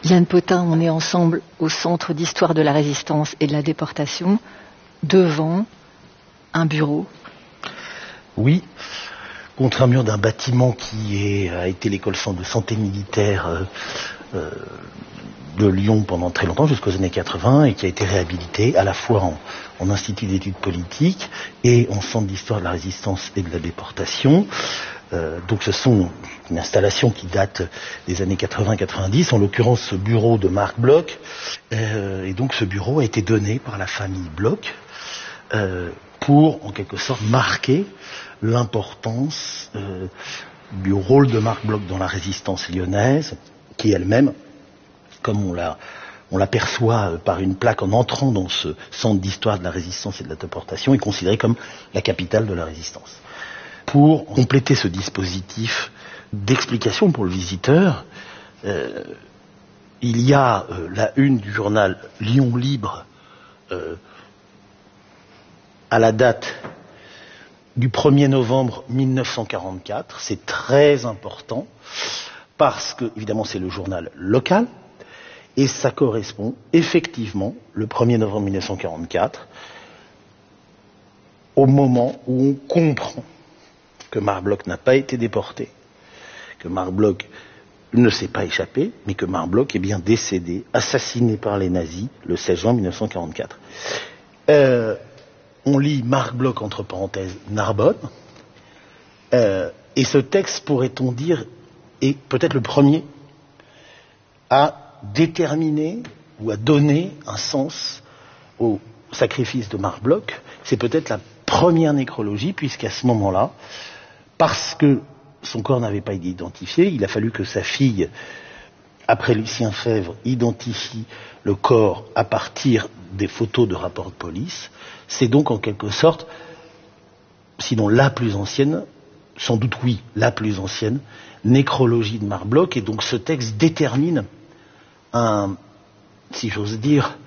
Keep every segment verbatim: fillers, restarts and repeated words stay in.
Yann Potin, on est ensemble au Centre d'histoire de la résistance et de la déportation, devant un bureau. Oui, contre un mur d'un bâtiment qui est, a été l'école de santé militaire euh, euh, de Lyon pendant très longtemps, jusqu'aux années quatre-vingts, et qui a été réhabilité à la fois en, en institut d'études politiques et en centre d'histoire de la résistance et de la déportation. Euh, donc ce sont une installation qui date des années quatre-vingts quatre-vingt-dix, en l'occurrence ce bureau de Marc Bloch, euh, et donc ce bureau a été donné par la famille Bloch euh, pour en quelque sorte marquer l'importance euh, du rôle de Marc Bloch dans la résistance lyonnaise, qui elle-même, comme on la on l'aperçoit par une plaque en entrant dans ce centre d'histoire de la résistance et de la déportation, est considérée comme la capitale de la résistance. Pour compléter ce dispositif d'explication pour le visiteur, euh, il y a euh, la une du journal Lyon Libre euh, à la date du premier novembre mille neuf cent quarante-quatre. C'est très important parce que, évidemment, c'est le journal local et ça correspond effectivement, le premier novembre mille neuf cent quarante-quatre, au moment où on comprend que Marc Bloch n'a pas été déporté, que Marc Bloch ne s'est pas échappé, mais que Marc Bloch est bien décédé, assassiné par les nazis, le seize juin mille neuf cent quarante-quatre. Euh, on lit Marc Bloch, entre parenthèses, Narbonne, euh, et ce texte, pourrait-on dire, est peut-être le premier à déterminer ou à donner un sens au sacrifice de Marc Bloch. C'est peut-être la première nécrologie, puisqu'à ce moment-là, parce que son corps n'avait pas été identifié, il a fallu que sa fille, après Lucien Febvre, identifie le corps à partir des photos de rapports de police. C'est donc en quelque sorte, sinon la plus ancienne, sans doute oui, la plus ancienne, nécrologie de Marc Bloch, et donc ce texte détermine un, si j'ose dire,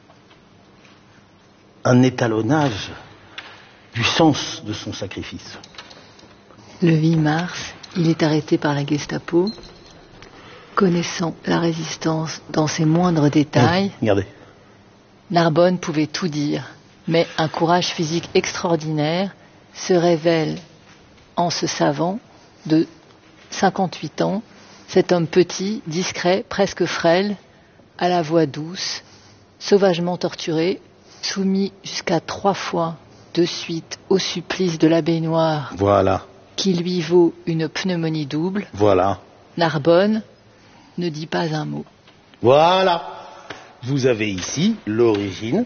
un étalonnage du sens de son sacrifice. Le huit mars, il est arrêté par la Gestapo, connaissant la résistance dans ses moindres détails. Mmh, regardez. Narbonne pouvait tout dire, mais un courage physique extraordinaire se révèle en ce savant de cinquante-huit ans, cet homme petit, discret, presque frêle, à la voix douce, sauvagement torturé, soumis jusqu'à trois fois de suite au supplice de la baignoire. Voilà. Qui lui vaut une pneumonie double. Voilà. Narbonne ne dit pas un mot. Voilà. Vous avez ici l'origine.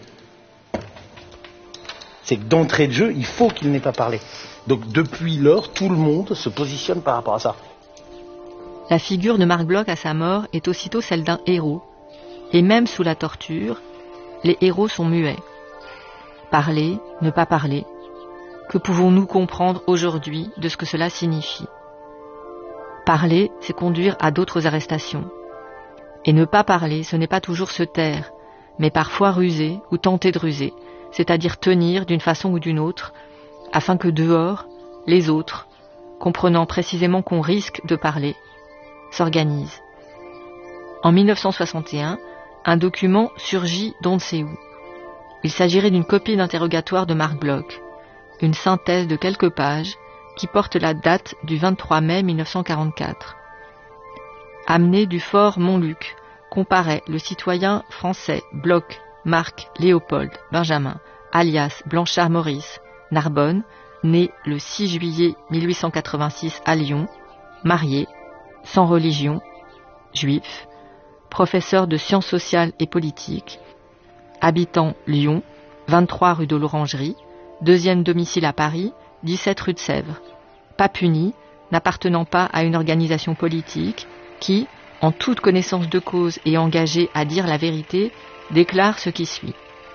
C'est que d'entrée de jeu, il faut qu'il n'ait pas parlé. Donc depuis lors, tout le monde se positionne par rapport à ça. La figure de Marc Bloch à sa mort est aussitôt celle d'un héros. Et même sous la torture, les héros sont muets. Parler, ne pas parler. Que pouvons-nous comprendre aujourd'hui de ce que cela signifie ? Parler, c'est conduire à d'autres arrestations. Et ne pas parler, ce n'est pas toujours se taire, mais parfois ruser ou tenter de ruser, c'est-à-dire tenir d'une façon ou d'une autre, afin que dehors, les autres, comprenant précisément qu'on risque de parler, s'organisent. En mille neuf cent soixante et un, un document surgit d'on ne sait où. Il s'agirait d'une copie d'interrogatoire de Marc Bloch, une synthèse de quelques pages qui porte la date du vingt-trois mai mille neuf cent quarante-quatre. Amené du fort Montluc, comparait le citoyen français Bloch Marc Léopold Benjamin, alias Blanchard Maurice, Narbonne, né le six juillet mille huit cent quatre-vingt-six à Lyon, marié, sans religion, juif, professeur de sciences sociales et politiques, habitant Lyon, vingt-trois rue de l'Orangerie, deuxième domicile à Paris, dix-sept rue de Sèvres. Pas puni, n'appartenant pas à une organisation politique qui, en toute connaissance de cause et engagé à dire la vérité, déclare ce qui suit.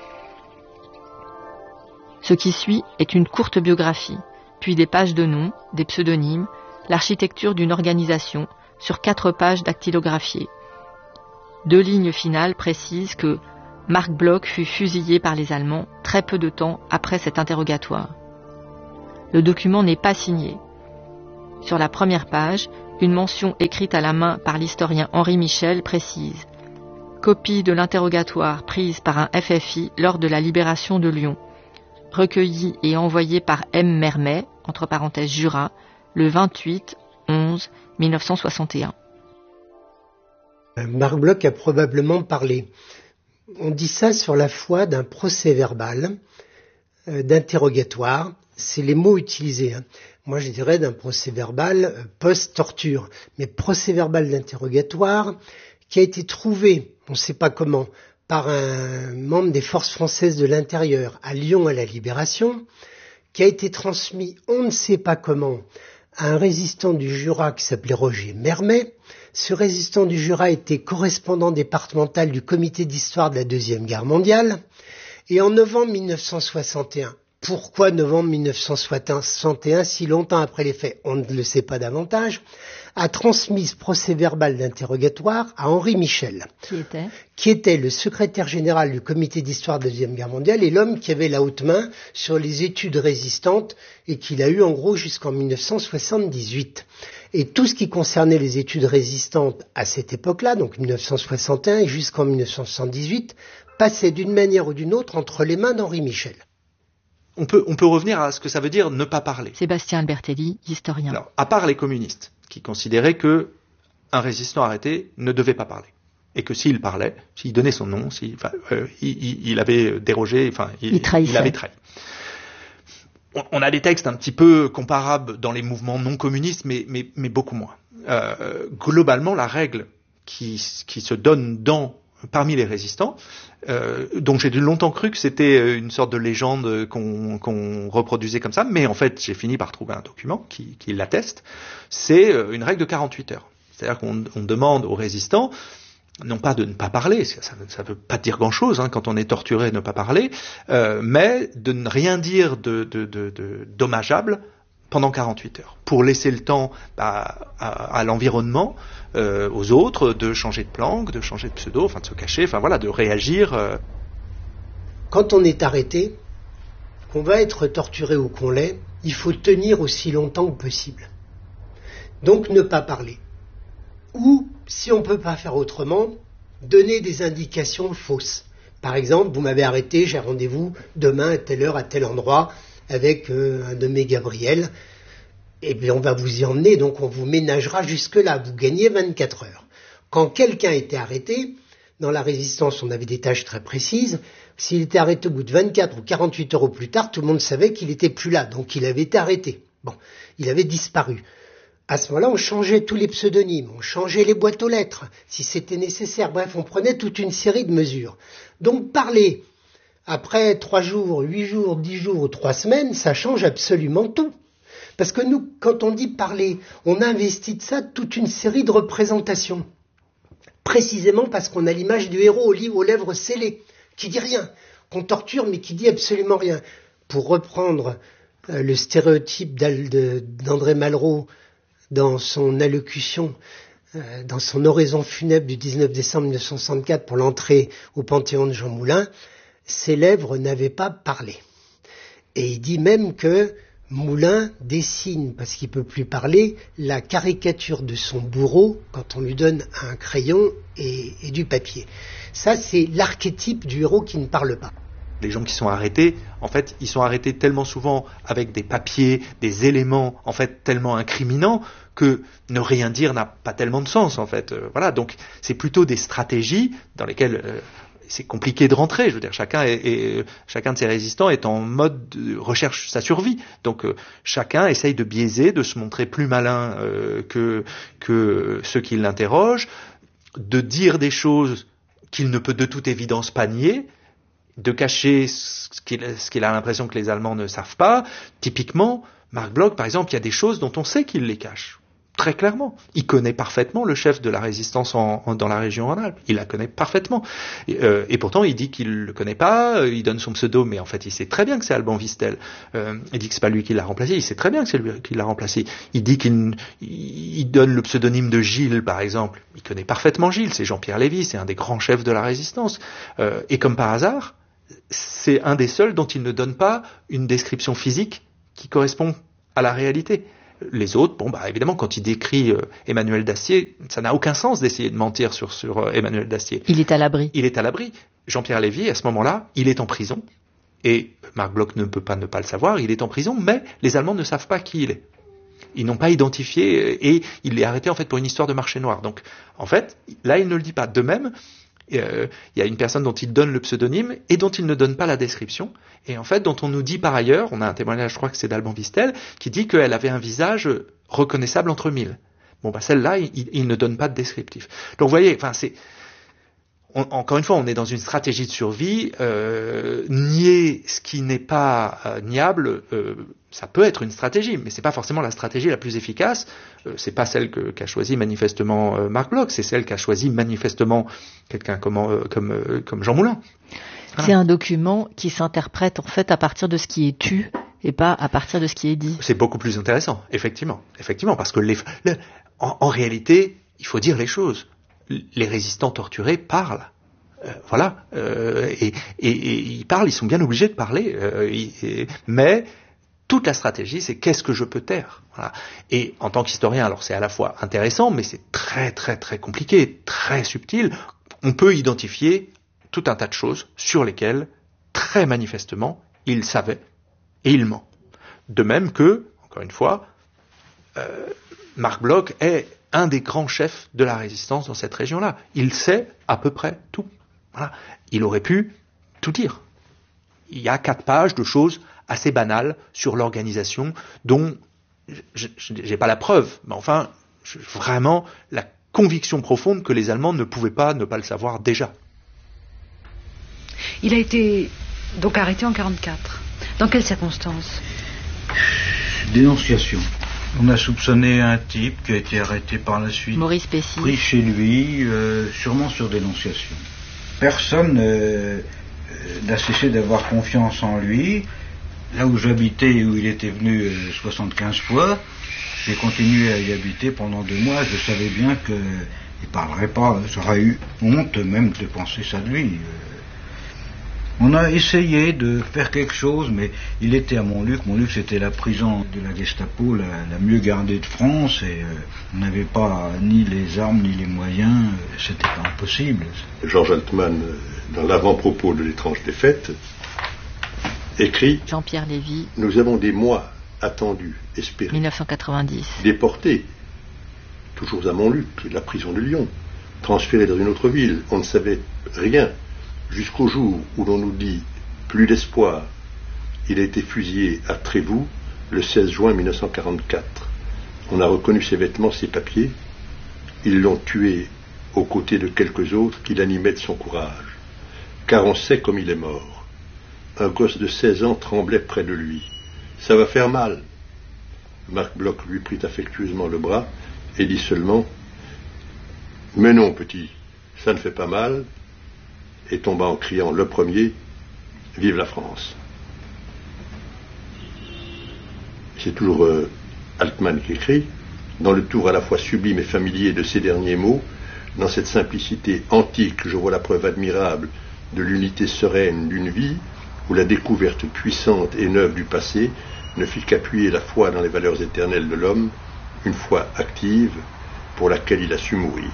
Ce qui suit est une courte biographie, puis des pages de noms, des pseudonymes, l'architecture d'une organisation sur quatre pages dactylographiées. Deux lignes finales précisent que Marc Bloch fut fusillé par les Allemands très peu de temps après cet interrogatoire. Le document n'est pas signé. Sur la première page, une mention écrite à la main par l'historien Henri Michel précise Copie de l'interrogatoire prise par un F F I lors de la libération de Lyon. Recueilli et envoyé par M. Mermet, entre parenthèses Jura, le vingt-huit onze mille neuf cent soixante et un. Marc Bloch a probablement parlé. On dit ça sur la foi d'un procès-verbal, euh, d'interrogatoire. C'est les mots utilisés. Hein. Moi, je dirais d'un procès-verbal euh, post-torture. Mais procès-verbal d'interrogatoire qui a été trouvé, on ne sait pas comment, par un membre des forces françaises de l'intérieur à Lyon à la Libération, qui a été transmis, on ne sait pas comment, à un résistant du Jura qui s'appelait Roger Mermet. Ce résistant du Jura était correspondant départemental du comité d'histoire de la Deuxième Guerre mondiale. Et en novembre mille neuf cent soixante et un, pourquoi novembre mille neuf cent soixante et un, si longtemps après les faits, on ne le sait pas davantage, a transmis ce procès-verbal d'interrogatoire à Henri Michel, qui était, qui était le secrétaire général du comité d'histoire de la Deuxième Guerre mondiale et l'homme qui avait la haute main sur les études résistantes et qu'il a eu en gros jusqu'en mille neuf cent soixante-dix-huit. Et tout ce qui concernait les études résistantes à cette époque-là, donc mille neuf cent soixante et un et jusqu'en mille neuf cent soixante-dix-huit, passait d'une manière ou d'une autre entre les mains d'Henri Michel. On peut, on peut revenir à ce que ça veut dire ne pas parler. Sébastien Albertelli, historien. Alors, à part les communistes, qui considéraient que un résistant arrêté ne devait pas parler. Et que s'il parlait, s'il donnait son nom, s'il, enfin, euh, il, il avait dérogé, enfin, il, il, il avait trahi. On, on a des textes un petit peu comparables dans les mouvements non communistes, mais, mais, mais beaucoup moins. Euh, globalement, la règle qui, qui se donne dans parmi les résistants, euh, dont j'ai longtemps cru que c'était une sorte de légende qu'on, qu'on reproduisait comme ça, mais en fait j'ai fini par trouver un document qui, qui l'atteste, c'est une règle de quarante-huit heures. C'est-à-dire qu'on on demande aux résistants, non pas de ne pas parler, ça ne veut pas dire grand-chose hein, quand on est torturé de ne pas parler, euh, mais de ne rien dire de, de, de, de dommageable pendant quarante-huit heures, pour laisser le temps à, à, à l'environnement, euh, aux autres, de changer de planque, de changer de pseudo, enfin de se cacher, enfin voilà, de réagir. Euh. Quand on est arrêté, qu'on va être torturé ou qu'on l'est, il faut tenir aussi longtemps que possible. Donc ne pas parler. Ou, si on ne peut pas faire autrement, donner des indications fausses. Par exemple, vous m'avez arrêté, j'ai rendez-vous demain à telle heure, à tel endroit, avec euh, un nommé Gabriel, et bien on va vous y emmener, donc on vous ménagera jusque-là, vous gagnez vingt-quatre heures. Quand quelqu'un était arrêté, dans la résistance on avait des tâches très précises, s'il était arrêté au bout de vingt-quatre ou quarante-huit heures au plus tard, tout le monde savait qu'il n'était plus là, donc il avait été arrêté. Bon, il avait disparu. À ce moment-là, on changeait tous les pseudonymes, on changeait les boîtes aux lettres, si c'était nécessaire, bref, on prenait toute une série de mesures. Donc parler après trois jours, huit jours, dix jours ou trois semaines, ça change absolument tout. Parce que nous, quand on dit parler, on investit de ça toute une série de représentations. Précisément parce qu'on a l'image du héros aux lèvres scellées, qui dit rien, qu'on torture mais qui dit absolument rien. Pour reprendre euh, le stéréotype de, d'André Malraux dans son allocution, euh, dans son oraison funèbre du dix-neuf décembre mille neuf cent soixante-quatre pour l'entrée au Panthéon de Jean Moulin, ses lèvres n'avaient pas parlé. Et il dit même que Moulin dessine, parce qu'il ne peut plus parler, la caricature de son bourreau quand on lui donne un crayon et, et du papier. Ça, c'est l'archétype du héros qui ne parle pas. Les gens qui sont arrêtés, en fait, ils sont arrêtés tellement souvent avec des papiers, des éléments, en fait, tellement incriminants que ne rien dire n'a pas tellement de sens, en fait. Euh, voilà, donc c'est plutôt des stratégies dans lesquelles... Euh, c'est compliqué de rentrer, je veux dire, chacun, est, est, chacun de ces résistants est en mode de recherche sa survie. Donc euh, chacun essaye de biaiser, de se montrer plus malin euh, que, que ceux qui l'interrogent, de dire des choses qu'il ne peut de toute évidence pas nier, de cacher ce qu'il, ce qu'il a l'impression que les Allemands ne savent pas. Typiquement, Marc Bloch, par exemple, il y a des choses dont on sait qu'il les cache. Très clairement. Il connaît parfaitement le chef de la résistance en, en, dans la région Rhône-Alpes. Il la connaît parfaitement. Et, euh, et pourtant, il dit qu'il le connaît pas, euh, il donne son pseudo, mais en fait, il sait très bien que c'est Alban Vistel. Euh, il dit que c'est pas lui qui l'a remplacé, il sait très bien que c'est lui qui l'a remplacé. Il dit qu'il il donne le pseudonyme de Gilles, par exemple. Il connaît parfaitement Gilles, c'est Jean-Pierre Lévy, c'est un des grands chefs de la résistance. Euh, et comme par hasard, c'est un des seuls dont il ne donne pas une description physique qui correspond à la réalité. Les autres, bon, bah, évidemment, quand il décrit euh, Emmanuel Dacier, ça n'a aucun sens d'essayer de mentir sur, sur euh, Emmanuel Dacier. Il est à l'abri. Il est à l'abri. Jean-Pierre Lévy, à ce moment-là, il est en prison. Et Marc Bloch ne peut pas ne pas le savoir, il est en prison, mais les Allemands ne savent pas qui il est. Ils n'ont pas identifié, et il est arrêté en fait pour une histoire de marché noir. Donc, en fait, là, il ne le dit pas. De même, euh, il y a une personne dont il donne le pseudonyme et dont il ne donne pas la description, et en fait, dont on nous dit par ailleurs, on a un témoignage, je crois que c'est d'Alban Vistel, qui dit qu'elle avait un visage reconnaissable entre mille. Bon, bah, celle-là, il, il ne donne pas de descriptif. Donc, vous voyez, enfin, c'est... On, encore une fois, on est dans une stratégie de survie. Euh, nier ce qui n'est pas euh, niable, euh, ça peut être une stratégie, mais c'est pas forcément la stratégie la plus efficace. Euh, c'est pas celle que, qu'a choisie manifestement euh, Marc Bloch, c'est celle qu'a choisie manifestement quelqu'un comme euh, comme, euh, comme Jean Moulin. Voilà. C'est un document qui s'interprète en fait à partir de ce qui est tu et pas à partir de ce qui est dit. C'est beaucoup plus intéressant, effectivement, effectivement, parce que les, les, en, en réalité, il faut dire les choses. Les résistants torturés parlent, euh, voilà, euh, et, et, et ils parlent, ils sont bien obligés de parler, euh, et, mais toute la stratégie, c'est qu'est-ce que je peux taire, voilà. Et en tant qu'historien, alors c'est à la fois intéressant, mais c'est très très très compliqué, très subtil. On peut identifier tout un tas de choses sur lesquelles, très manifestement, il savait et il ment. De même que, encore une fois, euh, Marc Bloch est un des grands chefs de la résistance dans cette région-là. Il sait à peu près tout. Voilà. Il aurait pu tout dire. Il y a quatre pages de choses assez banales sur l'organisation dont je n'ai pas la preuve, mais enfin, je, vraiment la conviction profonde que les Allemands ne pouvaient pas ne pas le savoir déjà. Il a été donc arrêté en quarante-quatre. Dans quelles circonstances? Dénonciation. On a soupçonné un type qui a été arrêté par la suite, Maurice Pessy, pris chez lui, euh, sûrement sur dénonciation. Personne euh, n'a cessé d'avoir confiance en lui. Là où j'habitais, où il était venu euh, soixante-quinze fois, j'ai continué à y habiter pendant deux mois. Je savais bien qu'il ne parlerait pas. J'aurais eu honte même de penser ça de lui. On a essayé de faire quelque chose, mais il était à Montluc. Montluc, c'était la prison de la Gestapo, la, la mieux gardée de France, et euh, on n'avait pas ni les armes ni les moyens. Euh, c'était pas impossible. Georges Altman, dans l'avant-propos de l'étrange défaite, écrit « Jean-Pierre Lévy, Nous avons des mois attendus, espérés, mille neuf cent quatre-vingt-dix. déportés, toujours à Montluc, la prison de Lyon, transférés dans une autre ville. On ne savait rien. Jusqu'au jour où l'on nous dit « plus d'espoir ». Il a été fusillé à Trévoux le seize juin mille neuf cent quarante-quatre. On a reconnu ses vêtements, ses papiers. Ils l'ont tué aux côtés de quelques autres qui l'animaient de son courage. Car on sait comme il est mort. Un gosse de seize ans tremblait près de lui. « Ça va faire mal ». Marc Bloch lui prit affectueusement le bras et dit seulement « Mais non, petit, ça ne fait pas mal ». Et tomba en criant le premier « Vive la France ». C'est toujours euh, Altman qui écrit, dans le tour à la fois sublime et familier de ces derniers mots, dans cette simplicité antique, je vois la preuve admirable de l'unité sereine d'une vie, où la découverte puissante et neuve du passé ne fit qu'appuyer la foi dans les valeurs éternelles de l'homme, une foi active pour laquelle il a su mourir.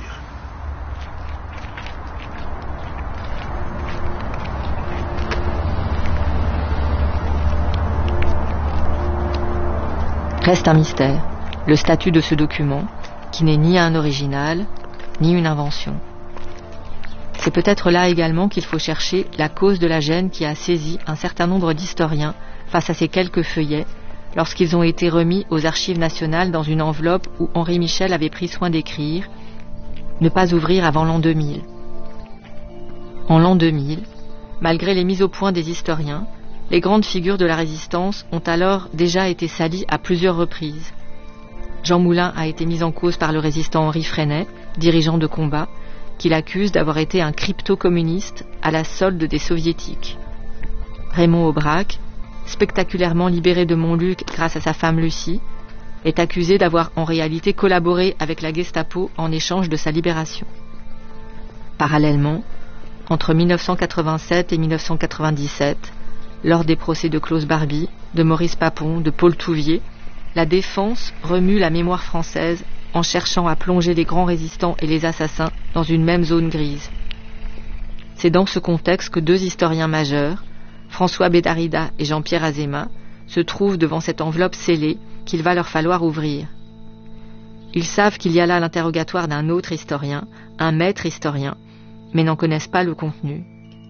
Reste un mystère, le statut de ce document, qui n'est ni un original, ni une invention. C'est peut-être là également qu'il faut chercher la cause de la gêne qui a saisi un certain nombre d'historiens face à ces quelques feuillets, lorsqu'ils ont été remis aux Archives nationales dans une enveloppe où Henri Michel avait pris soin d'écrire « Ne pas ouvrir avant l'an deux mille ». En l'an deux mille, malgré les mises au point des historiens, les grandes figures de la résistance ont alors déjà été salies à plusieurs reprises. Jean Moulin a été mis en cause par le résistant Henri Freinet, dirigeant de combat, qui l'accuse d'avoir été un crypto-communiste à la solde des soviétiques. Raymond Aubrac, spectaculairement libéré de Montluc grâce à sa femme Lucie, est accusé d'avoir en réalité collaboré avec la Gestapo en échange de sa libération. Parallèlement, entre mille neuf cent quatre-vingt-sept et mille neuf cent quatre-vingt-dix-sept, lors des procès de Klaus Barbie, de Maurice Papon, de Paul Touvier, la défense remue la mémoire française en cherchant à plonger les grands résistants et les assassins dans une même zone grise. C'est dans ce contexte que deux historiens majeurs, François Bédarida et Jean-Pierre Azéma, se trouvent devant cette enveloppe scellée qu'il va leur falloir ouvrir. Ils savent qu'il y a là l'interrogatoire d'un autre historien, un maître historien, mais n'en connaissent pas le contenu.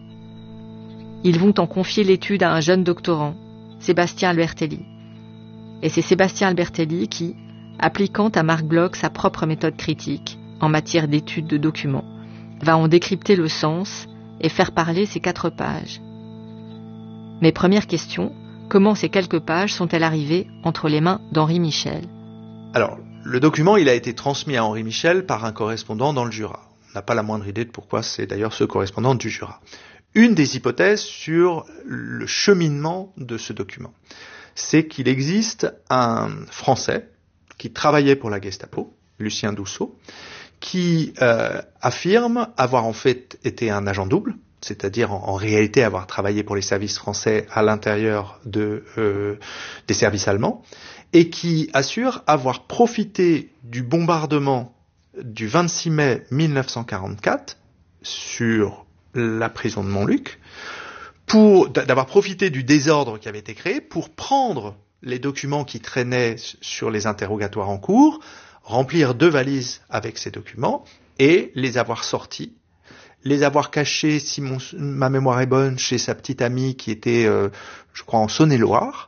Ils vont en confier l'étude à un jeune doctorant, Sébastien Albertelli. Et c'est Sébastien Albertelli qui, appliquant à Marc Bloch sa propre méthode critique en matière d'étude de documents, va en décrypter le sens et faire parler ces quatre pages. Mais première question, comment ces quelques pages sont-elles arrivées entre les mains d'Henri Michel ? Alors, le document, il a été transmis à Henri Michel par un correspondant dans le Jura. On n'a pas la moindre idée de pourquoi c'est d'ailleurs ce correspondant du Jura. Une des hypothèses sur le cheminement de ce document, c'est qu'il existe un Français qui travaillait pour la Gestapo, Lucien Dousseau, qui euh, affirme avoir en fait été un agent double, c'est-à-dire en, en réalité avoir travaillé pour les services français à l'intérieur de, euh, des services allemands, et qui assure avoir profité du bombardement du vingt-six mai mille neuf cent quarante-quatre sur la prison de Montluc, pour d'avoir profité du désordre qui avait été créé pour prendre les documents qui traînaient sur les interrogatoires en cours, remplir deux valises avec ces documents et les avoir sortis, les avoir cachés, si mon, ma mémoire est bonne, chez sa petite amie qui était, euh, je crois, en Saône-et-Loire,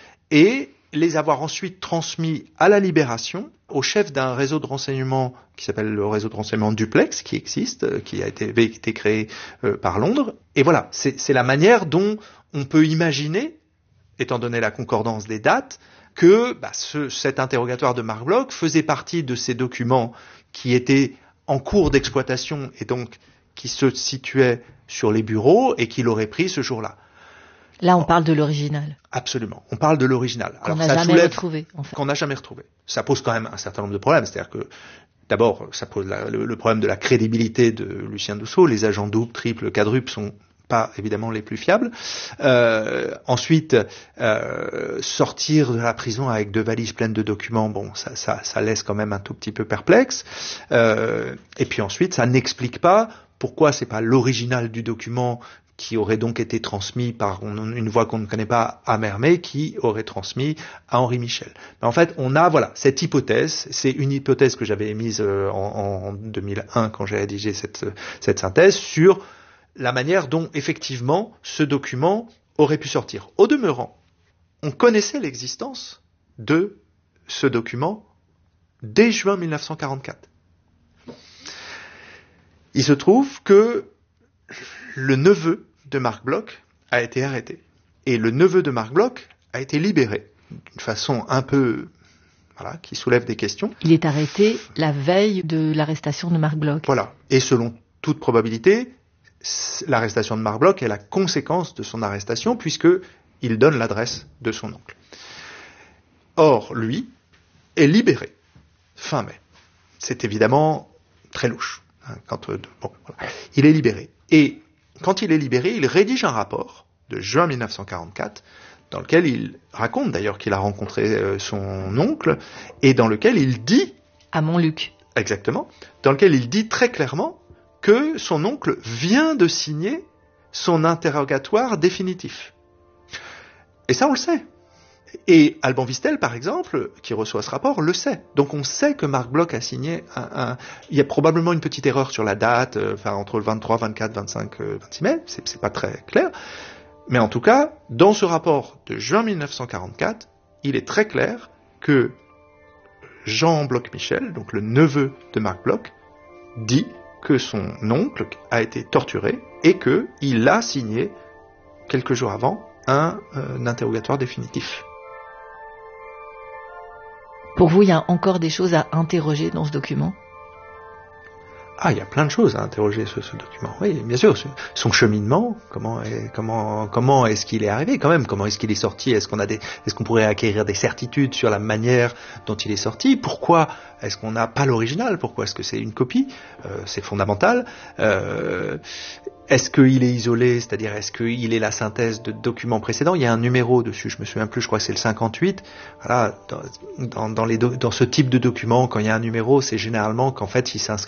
et les avoir ensuite transmis à la Libération, au chef d'un réseau de renseignement qui s'appelle le réseau de renseignement Duplex, qui existe, qui a été, été créé euh, par Londres. Et voilà, c'est, c'est la manière dont on peut imaginer, étant donné la concordance des dates, que bah, ce, cet interrogatoire de Marc Bloch faisait partie de ces documents qui étaient en cours d'exploitation et donc qui se situaient sur les bureaux et qu'il aurait pris ce jour-là. Là, on parle de l'original. Absolument. On parle de l'original. Qu'on n'a jamais soulève, retrouvé, en fait. Qu'on n'a jamais retrouvé. Ça pose quand même un certain nombre de problèmes. C'est-à-dire que, d'abord, ça pose la, le, le problème de la crédibilité de Lucien Dousseau. Les agents doubles, triples, quadruples sont pas évidemment les plus fiables. Euh, ensuite, euh, sortir de la prison avec deux valises pleines de documents, bon, ça, ça, ça laisse quand même un tout petit peu perplexe. Euh, et puis ensuite, ça n'explique pas pourquoi c'est pas l'original du document qui aurait donc été transmis par une voix qu'on ne connaît pas à Mermet, qui aurait transmis à Henri Michel. Mais en fait, on a voilà cette hypothèse. C'est une hypothèse que j'avais émise en, en deux mille un quand j'ai rédigé cette, cette synthèse sur la manière dont effectivement ce document aurait pu sortir. Au demeurant, on connaissait l'existence de ce document dès juin mille neuf cent quarante-quatre. Il se trouve que le neveu de Marc Bloch a été arrêté. Et le neveu de Marc Bloch a été libéré d'une façon un peu, voilà, qui soulève des questions. Il est arrêté la veille de l'arrestation de Marc Bloch. Voilà. Et selon toute probabilité, l'arrestation de Marc Bloch est la conséquence de son arrestation puisque il donne l'adresse de son oncle. Or, lui est libéré fin mai. C'est évidemment très louche. Hein, quand, euh, bon, voilà. Il est libéré. Et quand il est libéré, il rédige un rapport de juin mille neuf cent quarante-quatre, dans lequel il raconte d'ailleurs qu'il a rencontré euh, son oncle, et dans lequel il dit... À Montluc. Exactement. Dans lequel il dit très clairement que son oncle vient de signer son interrogatoire définitif. Et ça, on le sait. Et Alban Vistel, par exemple, qui reçoit ce rapport, le sait. Donc on sait que Marc Bloch a signé un... un... Il y a probablement une petite erreur sur la date, euh, enfin entre le vingt-trois, vingt-quatre, vingt-cinq, euh, vingt-six mai, c'est, c'est pas très clair. Mais en tout cas, dans ce rapport de juin mille neuf cent quarante-quatre, il est très clair que Jean Bloch-Michel, donc le neveu de Marc Bloch, dit que son oncle a été torturé et qu'il a signé, quelques jours avant, un, euh, un interrogatoire définitif. Pour vous, il y a encore des choses à interroger dans ce document ? Ah, il y a plein de choses à interroger sur ce document. Oui, bien sûr. Son cheminement, comment est, comment, comment est-ce qu'il est arrivé quand même ? Comment est-ce qu'il est sorti ? Est-ce qu'on a des, est-ce qu'on pourrait acquérir des certitudes sur la manière dont il est sorti ? Pourquoi est-ce qu'on n'a pas l'original ? Pourquoi est-ce que c'est une copie ? euh, C'est fondamental. Euh, est-ce qu'il est isolé, c'est-à-dire est-ce qu'il est la synthèse de documents précédents? Il y a un numéro dessus, je me souviens plus, je crois que c'est le cinquante-huit. Voilà, dans, dans, dans, les do- dans ce type de document, quand il y a un numéro, c'est généralement qu'en fait il s'inscrit